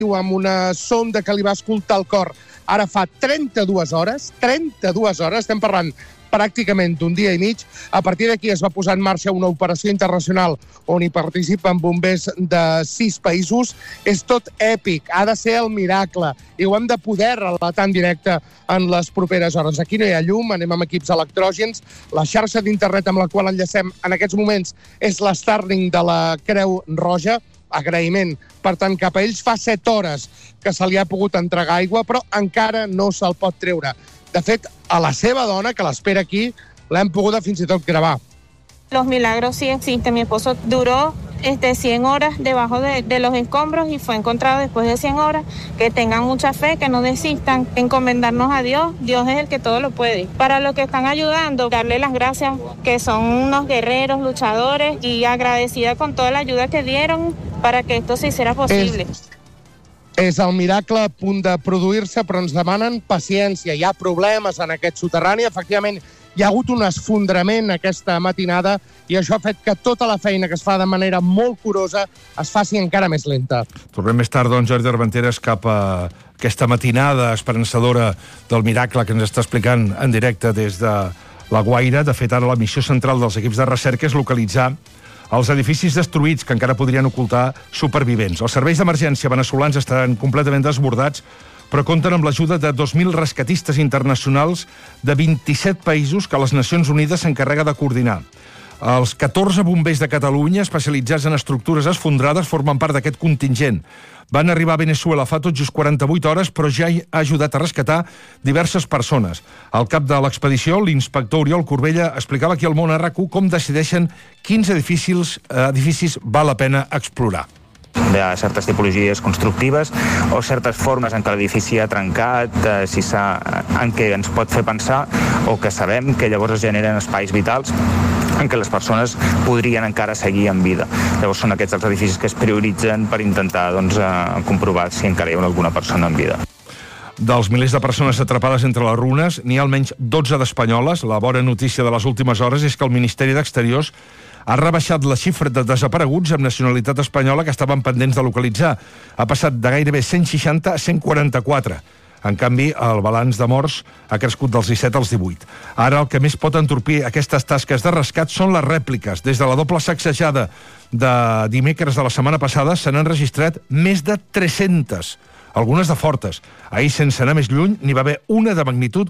amb una sonda que li va escoltar el cor ara fa 32 hores, estem parlant pràcticament d'un dia i mig. A partir d'aquí es va posar en marxa una operació internacional on hi participen bombers de 6 països. És tot èpic, ha de ser el miracle i ho hem de poder relatar en directe en les properes hores. Aquí no hi ha llum, anem amb equips electrògens. La xarxa d'internet amb la qual enllacem en aquests moments és l'Starlink de la Creu Roja. Agraïment, per tant, cap a ells. Fa 7 hores que se li ha pogut entregar aigua, però encara no se'l pot treure. De fet, a la seva dona, que l'espera aquí, l'hem poguda fins i tot gravar. Los milagros sí existen. Mi esposo duró 100 horas debajo de los escombros y fue encontrado después de 100 horas. Que tengan mucha fe, que no desistan, encomendarnos a Dios. Dios es el que todo lo puede. Para los que están ayudando, darle las gracias, que son unos guerreros, luchadores, y agradecida con toda la ayuda que dieron para que esto se hiciera posible. És el miracle a punt de produir-se, però ens demanen paciència. Hi ha problemes en aquest soterrani. Efectivament, hi ha hagut un esfondrament aquesta matinada i això ha fet que tota la feina que es fa de manera molt curosa es faci encara més lenta. Tornem més tard, doncs, Jordi Armenteres, cap a aquesta matinada esperançadora del miracle que ens està explicant en directe des de La Guaira. De fet, ara la missió central dels equips de recerca és localitzar els edificis destruïts que encara podrien ocultar supervivents. Els serveis d'emergència veneçolans estaran completament desbordats, però compten amb l'ajuda de 2.000 rescatistes internacionals de 27 països que les Nacions Unides s'encarrega de coordinar. Els 14 bombers de Catalunya, especialitzats en estructures esfondrades, formen part d'aquest contingent. Van arribar a Veneçuela fa tot just 48 hores, però ja ha ajudat a rescatar diverses persones. Al cap de l'expedició, l'inspector Oriol Corbella explicava aquí al Món RQ com decideixen quins edificis val la pena explorar. Hi ha certes tipologies constructives o certes formes en què l'edifici ha trencat, en què ens pot fer pensar o que sabem que llavors es generen espais vitals en què les persones podrien encara seguir en vida. Llavors són aquests els edificis que es prioritzen per intentar comprovar si encara hi ha alguna persona en vida. Dels milers de persones atrapades entre les runes, n'hi ha almenys 12 d'espanyoles. La bona notícia de les últimes hores és que el Ministeri d'Exteriors ha rebaixat la xifra de desapareguts amb nacionalitat espanyola que estaven pendents de localitzar. Ha passat de gairebé 160 a 144. En canvi, el balanç de morts ha crescut dels 17 als 18. Ara el que més pot entorpir aquestes tasques de rescat són les rèpliques. Des de la doble sacsejada de dimecres de la setmana passada se n'han registrat més de 300, algunes de fortes. Ahir, sense anar més lluny, n'hi va haver una de magnitud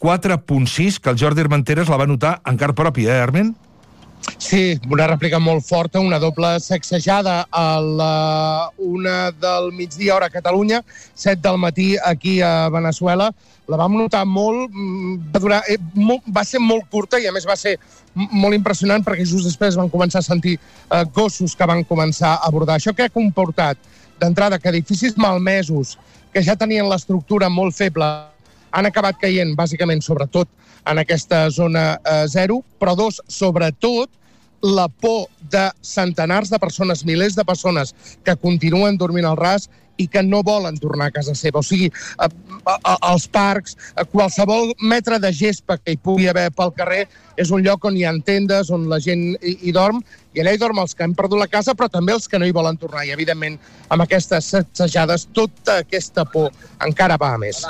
4.6, que el Jordi Armenteres la va notar en car propi, Armen? Sí, una rèplica molt forta, una doble sacsejada a la 1 del migdia, hora a Catalunya, 7 del matí aquí a Veneçuela. La vam notar molt, va ser molt curta i a més va ser molt impressionant perquè just després van començar a sentir gossos que van començar a abordar. Això què ha comportat? D'entrada, que edificis malmesos, que ja tenien l'estructura molt feble, han acabat caient, bàsicament, sobretot en aquesta zona 0, però sobretot, la por de centenars de persones, milers de persones que continuen dormint al ras i que no volen tornar a casa seva. O sigui, els parcs, qualsevol metre de gespa que hi pugui haver pel carrer és un lloc on hi ha tendes, on la gent hi dorm, i allà hi dorm els que han perdut la casa, però també els que no hi volen tornar. I, evidentment, amb aquestes sacsejades, tota aquesta por encara va a més.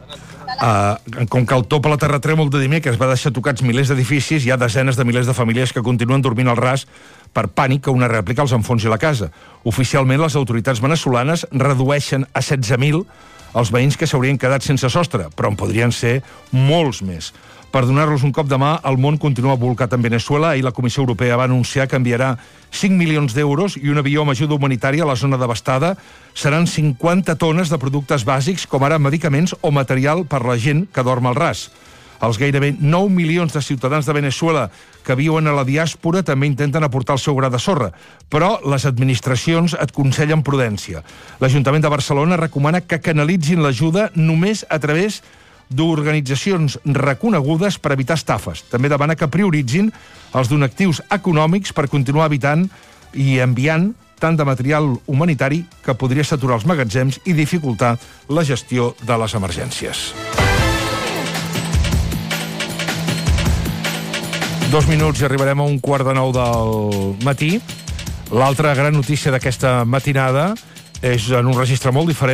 Com que el top a la terratrèmol de dimecres va deixar tocats milers d'edificis, hi ha desenes de milers de famílies que continuen dormint al ras per pànic que una rèplica els enfonsi la casa. Oficialment, les autoritats veneçolanes redueixen a 16.000 els veïns que s'haurien quedat sense sostre, però en podrien ser molts més. Per donar-los un cop de mà, el món continua bolcat en Veneçuela i la Comissió Europea va anunciar que enviarà 5 milions d'euros i un avió amb ajuda humanitària a la zona devastada. Seran 50 tones de productes bàsics, com ara medicaments o material per la gent que dorm al ras. Els gairebé 9 milions de ciutadans de Veneçuela que viuen a la diàspora també intenten aportar el seu gra de sorra, però les administracions et aconsellen prudència. L'Ajuntament de Barcelona recomana que canalitzin l'ajuda només a través d'organitzacions reconegudes per evitar estafes. També demana que prioritzin els donatius econòmics per continuar evitant i enviant tant de material humanitari que podria saturar els magatzems i dificultar la gestió de les emergències. 2 minuts i arribarem a 8:45 del matí. L'altra gran notícia d'aquesta matinada és en un registre molt diferent.